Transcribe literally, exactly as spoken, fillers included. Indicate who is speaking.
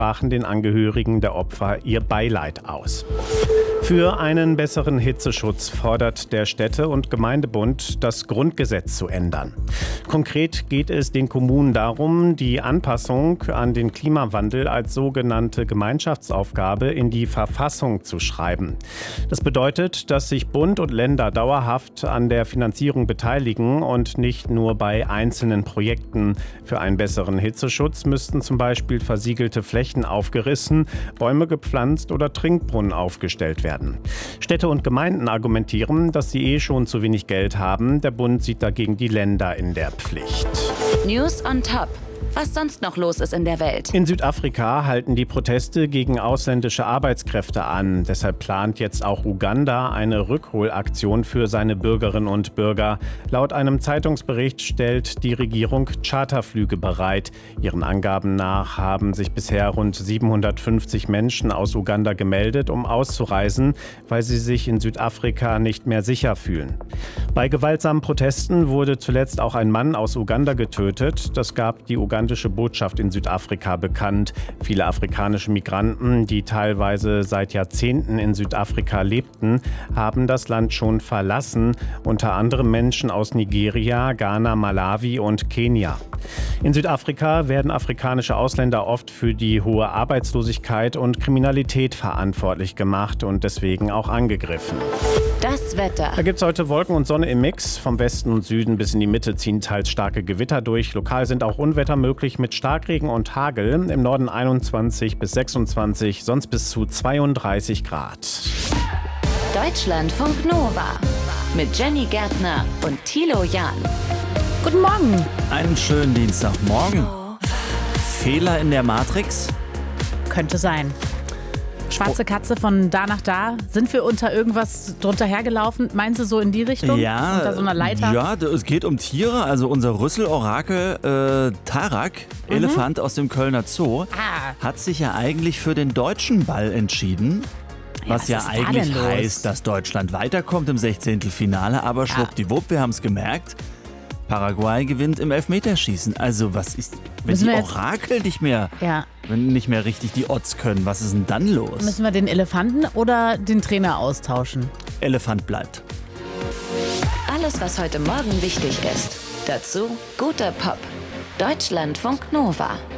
Speaker 1: sprachen den Angehörigen der Opfer ihr Beileid aus. Für einen besseren Hitzeschutz fordert der Städte- und Gemeindebund, das Grundgesetz zu ändern. Konkret geht es den Kommunen darum, die Anpassung an den Klimawandel als sogenannte Gemeinschaftsaufgabe in die Verfassung zu schreiben. Das bedeutet, dass sich Bund und Länder dauerhaft an der Finanzierung beteiligen und nicht nur bei einzelnen Projekten. Für einen besseren Hitzeschutz müssten zum Beispiel versiegelte Flächen aufgerissen, Bäume gepflanzt oder Trinkbrunnen aufgestellt werden. Städte und Gemeinden argumentieren, dass sie eh schon zu wenig Geld haben. Der Bund sieht dagegen die Länder in der Pflicht.
Speaker 2: News on Top. Was sonst noch los ist in der Welt.
Speaker 1: In Südafrika halten die Proteste gegen ausländische Arbeitskräfte an. Deshalb plant jetzt auch Uganda eine Rückholaktion für seine Bürgerinnen und Bürger. Laut einem Zeitungsbericht stellt die Regierung Charterflüge bereit. Ihren Angaben nach haben sich bisher rund siebenhundertfünfzig Menschen aus Uganda gemeldet, um auszureisen, weil sie sich in Südafrika nicht mehr sicher fühlen. Bei gewaltsamen Protesten wurde zuletzt auch ein Mann aus Uganda getötet. Das gab die ugandische Botschaft in Südafrika bekannt. Viele afrikanische Migranten, die teilweise seit Jahrzehnten in Südafrika lebten, haben das Land schon verlassen. Unter anderem Menschen aus Nigeria, Ghana, Malawi und Kenia. In Südafrika werden afrikanische Ausländer oft für die hohe Arbeitslosigkeit und Kriminalität verantwortlich gemacht und deswegen auch angegriffen.
Speaker 2: Das Wetter.
Speaker 1: Da gibt es heute Wolken und Sonne im Mix. Vom Westen und Süden bis in die Mitte ziehen teils starke Gewitter durch. Lokal sind auch Unwetter möglich mit Starkregen und Hagel. Im Norden einundzwanzig bis sechsundzwanzig, sonst bis zu zweiunddreißig Grad.
Speaker 2: Deutschlandfunk Nova mit Jenny Gärtner und Thilo Jahn.
Speaker 3: Guten Morgen.
Speaker 4: Einen schönen Dienstagmorgen. Fehler in der Matrix?
Speaker 3: Könnte sein. Schwarze Katze von da nach da. Sind wir unter irgendwas drunter hergelaufen? Meinst du so in die Richtung?
Speaker 4: Ja,
Speaker 3: unter so einer Leiter?
Speaker 4: Ja, es geht um Tiere. Also unser Rüsselorakel äh, Tarak, mhm. Elefant aus dem Kölner Zoo,
Speaker 3: ah.
Speaker 4: hat sich ja eigentlich für den deutschen Ball entschieden.
Speaker 3: Ja,
Speaker 4: was, was ja eigentlich da heißt, dass Deutschland weiterkommt im Sechzehntelfinale. Aber schwuppdiwupp, wir haben es gemerkt. Paraguay gewinnt im Elfmeterschießen. Also was ist, wenn
Speaker 3: Müssen
Speaker 4: die
Speaker 3: wir
Speaker 4: Orakel nicht mehr,
Speaker 3: ja.
Speaker 4: wenn nicht mehr richtig die Odds können, was ist denn dann los?
Speaker 3: Müssen wir den Elefanten oder den Trainer austauschen?
Speaker 4: Elefant bleibt.
Speaker 2: Alles, was heute Morgen wichtig ist. Dazu guter Pop. Deutschlandfunk Nova.